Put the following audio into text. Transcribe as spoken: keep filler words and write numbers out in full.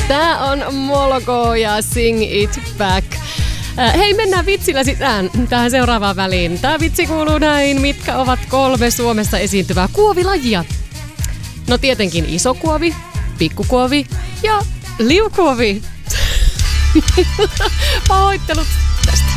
Tää on Moloko ja Sing It Back. Hei, mennään vitsillä sisään tähän seuraavaan väliin. Tää vitsi kuuluu näin. Mitkä ovat kolme Suomessa esiintyvää kuovilajia? No tietenkin isokuovi, pikkukuovi ja liukuovi. Pahoittelut tästä.